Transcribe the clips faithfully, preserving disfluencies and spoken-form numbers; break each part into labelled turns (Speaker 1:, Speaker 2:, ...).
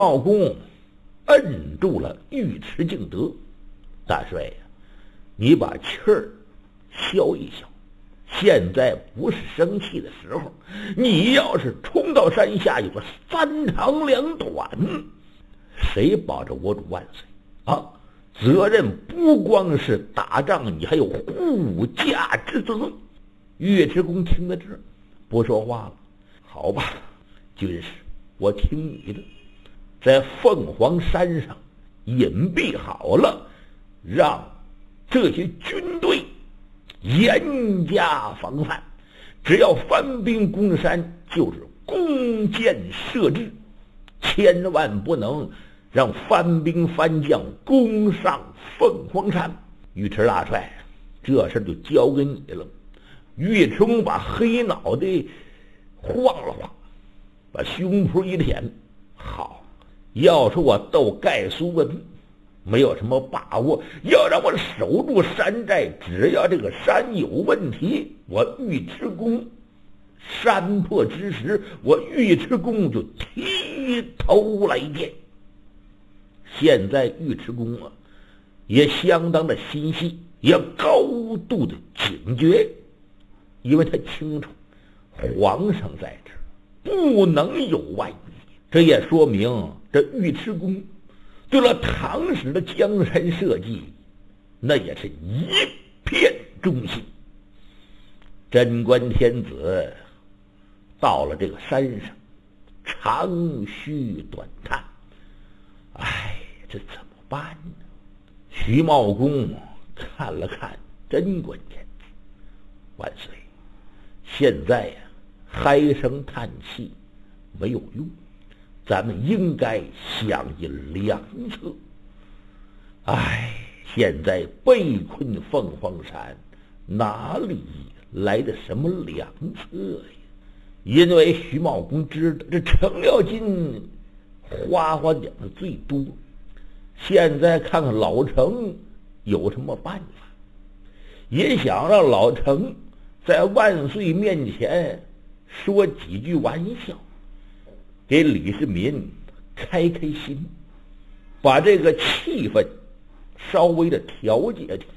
Speaker 1: 茂公摁住了尉迟敬德，大帅呀，你把气儿消一消，现在不是生气的时候。你要是冲到山下，有个三长两短，谁保着我主万岁啊？责任不光是打仗，你还有护驾之责。尉迟恭听到这儿，不说话了。好吧，军师，我听你的，在凤凰山上隐蔽好了，让这些军队严加防范。只要番兵攻山，就是弓箭射之，千万不能让番兵番将攻上凤凰山。尉迟大帅，这事就交给你了。尉迟恭把黑脑袋晃了晃，把胸脯一舔，好，要说我斗盖苏文没有什么把握，要让我守住山寨，只要这个山有问题，我尉迟恭山破之时，我尉迟恭就提头来见。现在尉迟恭啊，也相当的心细，也高度的警觉，因为他清楚皇上在这儿，不能有万一。这也说明这尉迟恭对了唐史的江山社稷，那也是一片忠心。贞观天子到了这个山上，长吁短叹，哎，这怎么办呢？徐茂公看了看贞观天子，万岁，现在呀、啊，唉声叹气没有用，咱们应该想一良策。唉，现在被困凤凰山，哪里来的什么良策呀？因为徐茂公知道这程咬金花花讲的最多，现在看看老程有什么办法，也想让老程在万岁面前说几句玩笑，给李世民开开心，把这个气氛稍微的调节调节。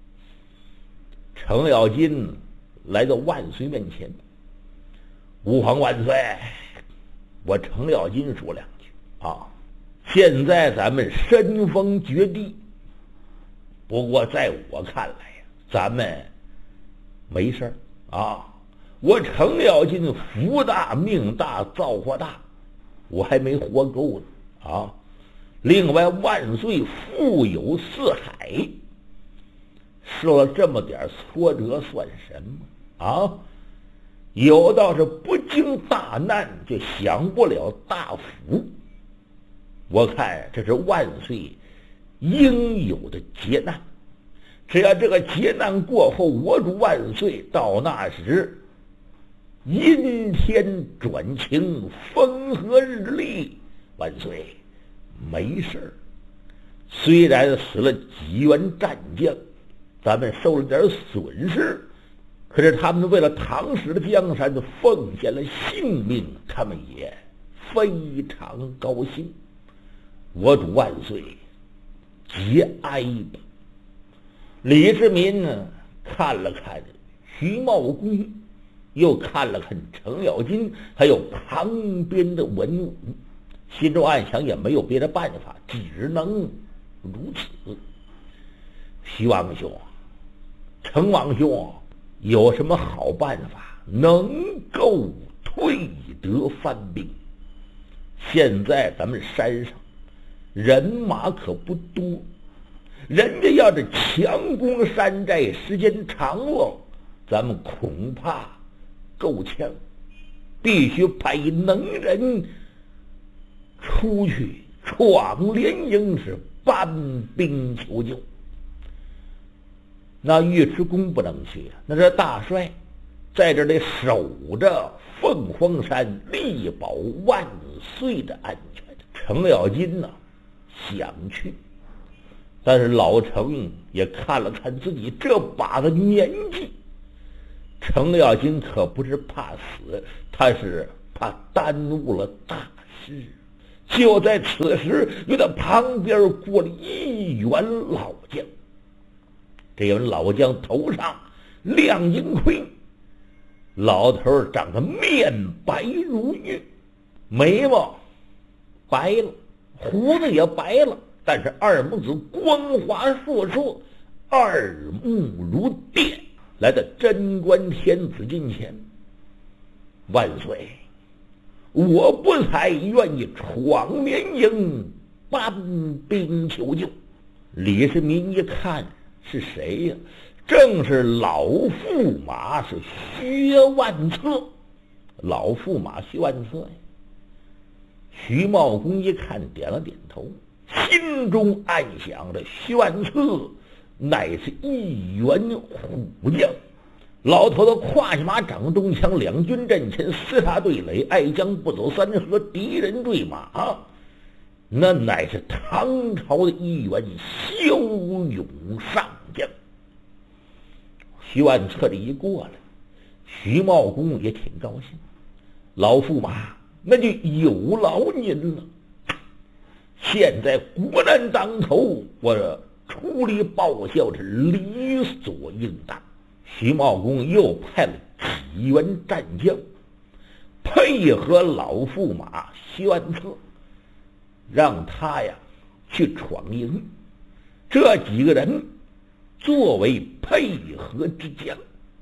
Speaker 1: 程咬金来到万岁面前，吾皇万岁，我程咬金说两句啊。现在咱们身逢绝地，不过在我看来呀，咱们没事啊。我程咬金福大命大造化大，我还没活够呢啊。另外，万岁富有四海，受了这么点挫折算什么啊？有道是不经大难就享不了大福，我看这是万岁应有的劫难。只要这个劫难过后，我主万岁到那时阴天转晴，风和日丽，万岁没事。虽然死了几员战将，咱们受了点损失，可是他们为了唐史的江山奉献了性命，他们也非常高兴。我主万岁节哀吧。李世民呢，看了看徐茂公，又看了看程咬金，还有旁边的文武，心中暗想也没有别的办法，只能如此。徐王兄，程王兄，有什么好办法能够退得番兵？现在咱们山上人马可不多，人家要是强攻山寨，时间长了，咱们恐怕够呛，必须派能人出去闯连营，是搬兵求救。那尉迟恭不能去啊，那是大帅在这里守着凤凰山，力保万岁的安全。程咬金呢、啊、想去，但是老程也看了看自己这把的年纪，程咬金可不是怕死，他是怕耽误了大事。 就在此时，由他旁边过了一员老将。这员老将头上亮银盔，老头长得面白如玉，眉毛白了，胡子也白了，但是二目子光华烁烁，二目如电。来到贞观天子近前，万岁，我不才愿意闯绵营，搬兵求救。李世民一看是谁呀？正是老驸马，是薛万策。老驸马薛万策呀。徐茂公一看，点了点头，心中暗想着薛万策乃是一员虎将。老头子跨下马，掌中枪，两军阵前，厮杀对垒，爱将不走三河，敌人坠马，那乃是唐朝的一员骁勇上将。徐万策这一过来，徐茂公也挺高兴，老驸马那就有劳您了。现在国难当头，我出力报效是理所应当。徐茂公又派了几员战将配合老驸马徐万策，让他呀去闯营。这几个人作为配合之将。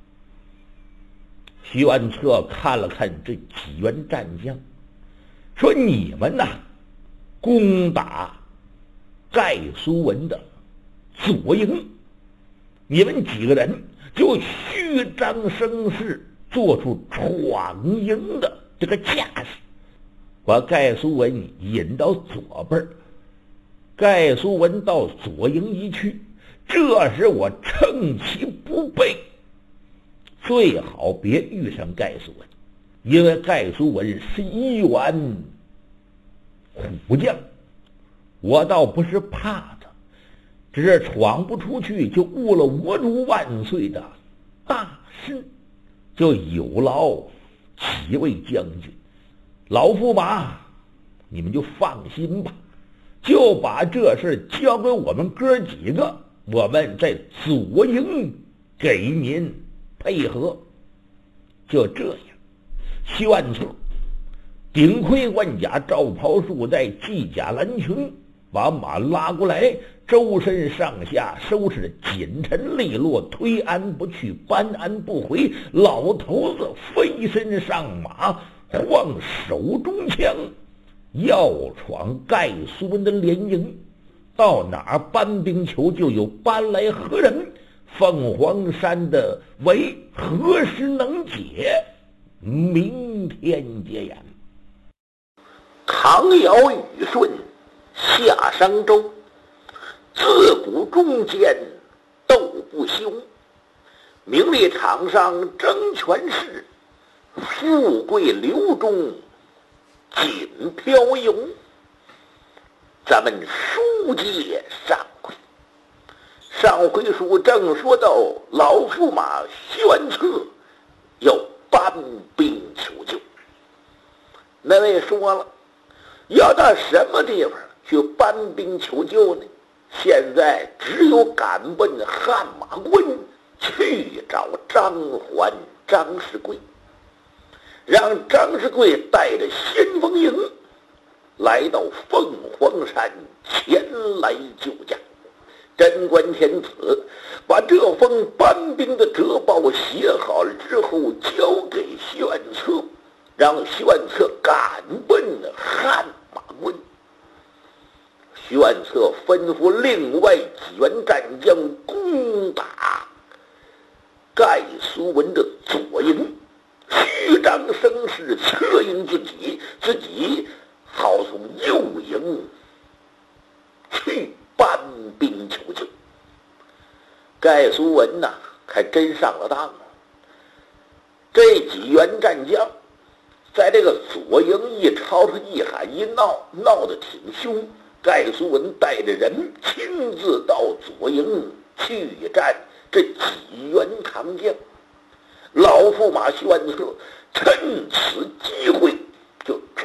Speaker 1: 徐万策看了看这几员战将，说：“你们呐，攻打盖苏文的左营，你们几个人就虚张声势，做出闯营的这个架势，把盖苏文引到左边。盖苏文到左营一去，这时我趁其不备，最好别遇上盖苏文，因为盖苏文是一员虎将，我倒不是怕他，只是闯不出去，就误了我主万岁的大事，就有劳几位将军。老驸马，你们就放心吧，就把这事交给我们哥几个，我们在左营给您配合。”就这样，徐万策顶盔贯甲，罩袍束带，系甲蓝裙，把马拉过来，周身上下收拾得紧陈利落，推鞍不去，搬鞍不回。老头子飞身上马，晃手中枪，要闯盖苏文的连营。到哪儿搬兵求救，又搬来何人？凤凰山的围何时能解？明天结言。
Speaker 2: 唐尧禹舜夏商周，自古中间斗不休。名利场上争权势，富贵流中锦飘游。咱们书接上回，上回书正说到老驸马徐万策要搬兵求救，那位说了，要到什么地方去搬兵求救呢？现在只有赶奔汗马关去找张环、张世贵，让张世贵带着先锋营来到凤凰山前来救驾。贞观天子把这封搬兵的折报写好了之后，交给徐万策，让徐万策赶奔汗马关。徐万策吩咐另外几员战将攻打盖苏文的左营，虚张声势，策应自己，自己好从右营去搬兵求救。盖苏文呐，还真上了当了。这几员战将在这个左营一吵吵一喊一闹，闹得挺凶。盖苏文带着人亲自到左营去战这几员唐将。老驸马徐万策趁此机会就